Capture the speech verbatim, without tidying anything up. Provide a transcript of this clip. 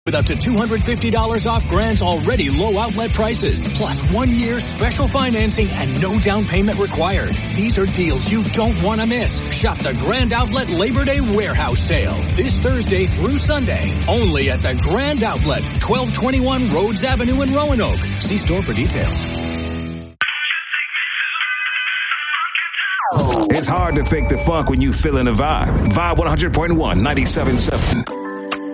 With up to two hundred fifty dollars off Grand's already low outlet prices, plus one year special financing and no down payment required. These are deals you don't want to miss. Shop the Grand Outlet Labor Day Warehouse Sale this Thursday through Sunday, only at the Grand Outlet, twelve twenty-one Rhodes Avenue in Roanoke. See store for details. It's hard to fake the funk when you feeling the vibe. Vibe one hundred point one, ninety-seven point seven.